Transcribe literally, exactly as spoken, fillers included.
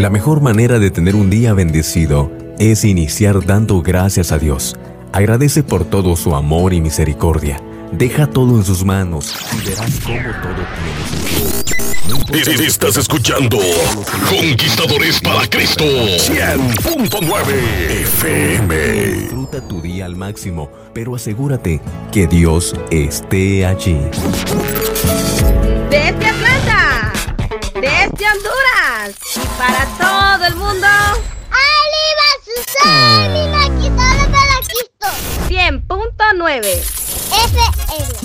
La mejor manera de tener un día bendecido es iniciar dando gracias a Dios. Agradece por todo su amor y misericordia. Deja todo en sus manos y verás cómo todo tiene sentido. Estás escuchando Conquistadores para Cristo cien punto nueve F M. Disfruta tu día al máximo, pero asegúrate que Dios esté allí. Desde Atlanta, desde Honduras y para todo el mundo. ¡Arriba Susana, mi maquinita para Cristo! cien punto nueve F M.